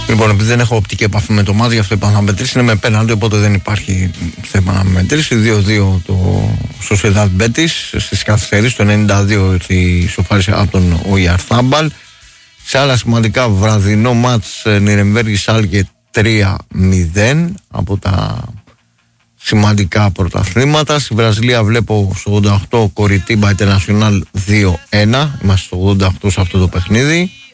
Λοιπόν, επειδή δεν έχω οπτική επαφή με το μάτς, γι' αυτό είπα να μετρήσει. Είναι με πέναλτι, οπότε δεν υπάρχει θέμα να μετρήσει. 2-2 το Sociedad Betis. Στις καθυστερήσεις, το 92 η σοφάρισε από τον Οϊαρθάμπαλ. Σε άλλα σημαντικά, βραδινό μάτς Νιρεμβέργη Σάλκε 3-0 από τα σημαντικά πρωταθλήματα. Στη Βραζιλία βλέπω στο 88 Κοριτίμπα International 2-1. Είμαστε στο 88 σε αυτό το παιχνίδι.